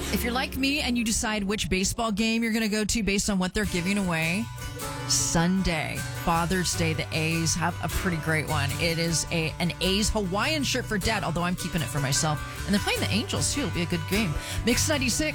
If you're like me and you decide which baseball game you're going to go to based on what they're giving away, Sunday, Father's Day, the A's have a pretty great one. It is an A's Hawaiian shirt for Dad, although I'm keeping it for myself. And they're playing the Angels, too. It'll be a good game. Mix 96.